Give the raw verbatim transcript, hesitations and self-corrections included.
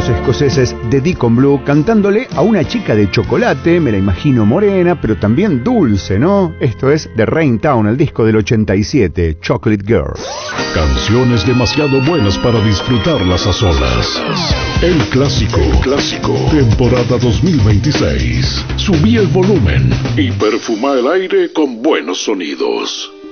los escoceses de Deacon Blue cantándole a una chica de chocolate, me la imagino morena, pero también dulce, ¿no? Esto es de Raintown, el disco del ochenta y siete, Chocolate Girl. Canciones demasiado buenas para disfrutarlas a solas. El clásico, el clásico, temporada dos mil veintiséis. Subí el volumen y perfuma el aire con buenos sonidos.